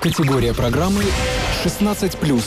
Категория программы 16+.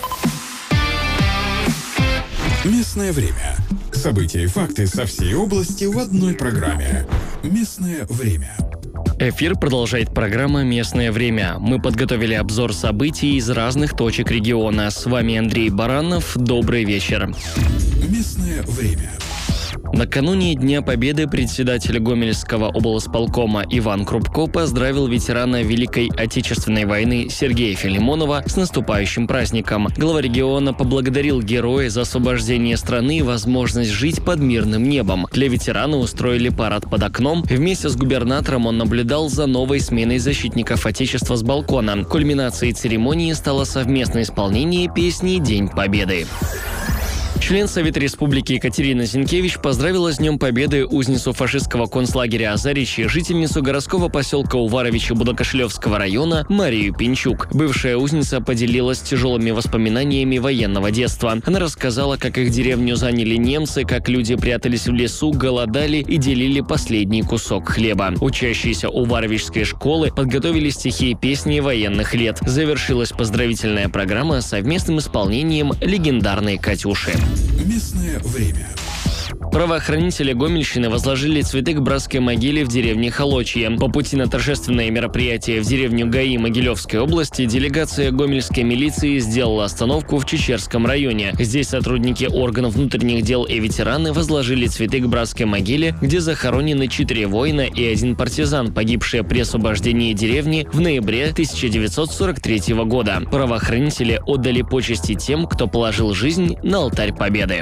Местное время. События и факты со всей области в одной программе. Местное время. Эфир продолжает программа «Местное время». Мы подготовили обзор событий из разных точек региона. С вами Андрей Баранов. Добрый вечер. Местное время. Накануне Дня Победы председатель Гомельского облсполкома Иван Крупко поздравил ветерана Великой Отечественной войны Сергея Филимонова с наступающим праздником. Глава региона поблагодарил героя за освобождение страны и возможность жить под мирным небом. Для ветерана устроили парад под окном. Вместе с губернатором он наблюдал за новой сменой защитников Отечества с балкона. Кульминацией церемонии стало совместное исполнение песни «День Победы». Член Совета Республики Екатерина Зинкевич поздравила с Днем Победы узницу фашистского концлагеря Азаричи, жительницу городского поселка Уваровичи Будокошлевского района Марию Пинчук. Бывшая узница поделилась тяжелыми воспоминаниями военного детства. Она рассказала, как их деревню заняли немцы, как люди прятались в лесу, голодали и делили последний кусок хлеба. Учащиеся Уваровичской школы подготовили стихи и песни военных лет. Завершилась поздравительная программа совместным исполнением легендарной «Катюши». Местное время. Правоохранители Гомельщины возложили цветы к братской могиле в деревне Холочье. По пути на торжественное мероприятие в деревню ГАИ Могилевской области делегация гомельской милиции сделала остановку в Чечерском районе. Здесь сотрудники органов внутренних дел и ветераны возложили цветы к братской могиле, где захоронены 4 воина и 1 партизан, погибшие при освобождении деревни в ноябре 1943 года. Правоохранители отдали почести тем, кто положил жизнь на алтарь Победы.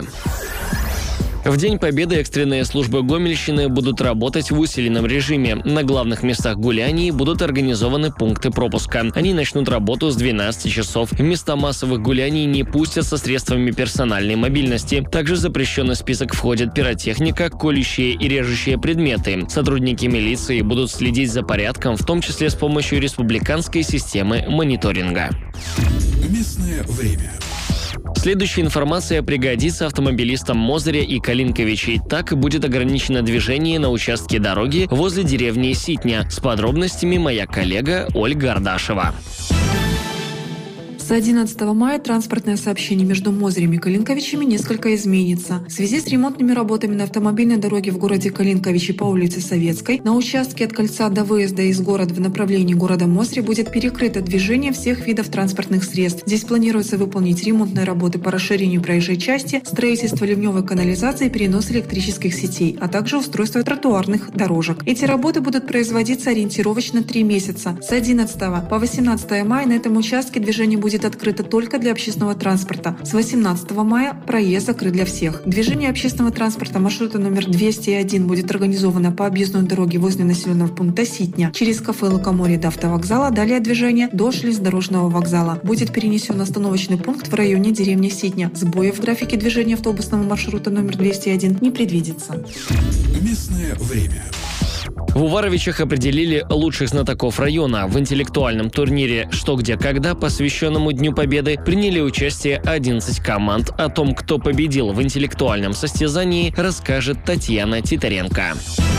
В День Победы экстренные службы Гомельщины будут работать в усиленном режиме. На главных местах гуляний будут организованы пункты пропуска. Они начнут работу с 12 часов. В места массовых гуляний не пустят со средствами персональной мобильности. Также в запрещенный список входят пиротехника, колющие и режущие предметы. Сотрудники милиции будут следить за порядком, в том числе с помощью республиканской системы мониторинга. Местное время. Следующая информация пригодится автомобилистам Мозыря и Калинковичей. Так будет ограничено движение на участке дороги возле деревни Ситня. С подробностями моя коллега Ольга Ардашева. С 11 мая транспортное сообщение между Мозырем и Калинковичами несколько изменится. В связи с ремонтными работами на автомобильной дороге в городе Калинковичи по улице Советской на участке от кольца до выезда из города в направлении города Мозыря будет перекрыто движение всех видов транспортных средств. Здесь планируется выполнить ремонтные работы по расширению проезжей части, строительство ливневой канализации и перенос электрических сетей, а также устройство тротуарных дорожек. Эти работы будут производиться ориентировочно 3 месяца. С 11 по 18 мая на этом участке движение будет открыто только для общественного транспорта. С 18 мая проезд закрыт для всех. Движение общественного транспорта маршрута номер 201 будет организовано по объездной дороге возле населенного пункта Ситня, через кафе «Лукоморье» до автовокзала, далее движение до железнодорожного вокзала. Будет перенесен остановочный пункт в районе деревни Ситня. Сбоев в графике движения автобусного маршрута номер 201 не предвидится. Местное время. В Уваровичах определили лучших знатоков района. В интеллектуальном турнире «Что, где, когда», посвященному Дню Победы, приняли участие 11 команд. О том, кто победил в интеллектуальном состязании, расскажет Татьяна Титаренко.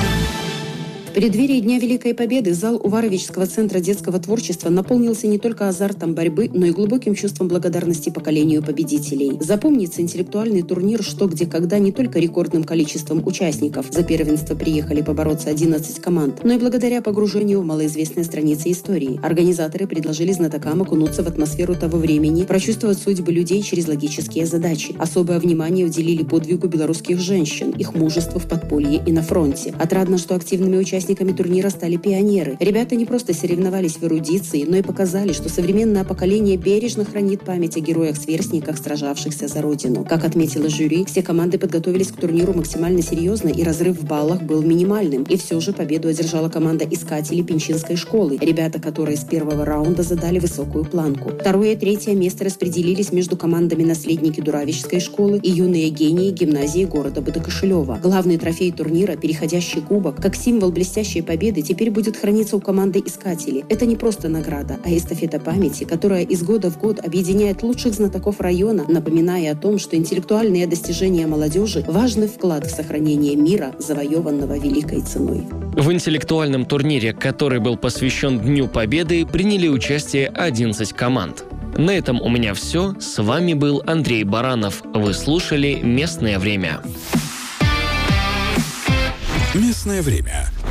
В преддверии Дня Великой Победы зал Уваровичского центра детского творчества наполнился не только азартом борьбы, но и глубоким чувством благодарности поколению победителей. Запомнится интеллектуальный турнир «Что, где, когда» не только рекордным количеством участников. За первенство приехали побороться 11 команд, но и благодаря погружению в малоизвестные страницы истории. Организаторы предложили знатокам окунуться в атмосферу того времени, прочувствовать судьбы людей через логические задачи. Особое внимание уделили подвигу белорусских женщин, их мужеству в подполье и на фронте. Отрадно, что активными участниками турнира стали пионеры. Ребята не просто соревновались в эрудиции, но и показали, что современное поколение бережно хранит память о героях-сверстниках, сражавшихся за Родину. Как отметило жюри, все команды подготовились к турниру максимально серьезно, и разрыв в баллах был минимальным. И все же победу одержала команда искателей Пинчинской школы. Ребята, которые с первого раунда задали высокую планку. Второе и третье место распределились между командами наследники Дуравичской школы и юные гении гимназии города Будокошелева. Главный трофей турнира, переходящий кубок, как символ блестящего блестящей победы теперь будет храниться у команды «Искатели». Это не просто награда, а эстафета памяти, которая из года в год объединяет лучших знатоков района, напоминая о том, что интеллектуальные достижения молодежи – важный вклад в сохранение мира, завоеванного великой ценой. В интеллектуальном турнире, который был посвящен Дню Победы, приняли участие 11 команд. На этом у меня все. С вами был Андрей Баранов. Вы слушали «Местное время». Местное время.